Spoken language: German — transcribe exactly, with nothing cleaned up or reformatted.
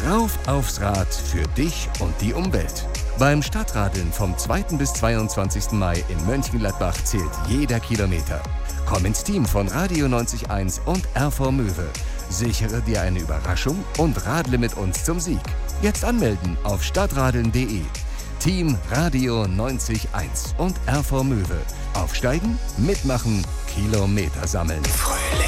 Rauf aufs Rad für dich und die Umwelt. Beim Stadtradeln vom zweiten bis zweiundzwanzigsten Mai in Mönchengladbach zählt jeder Kilometer. Komm ins Team von Radio neunzig Komma eins und R V Möwe. Sichere dir eine Überraschung und radle mit uns zum Sieg. Jetzt anmelden auf stadtradeln punkt de. Team Radio neunzig Komma eins und R V Möwe. Aufsteigen, mitmachen, Kilometer sammeln.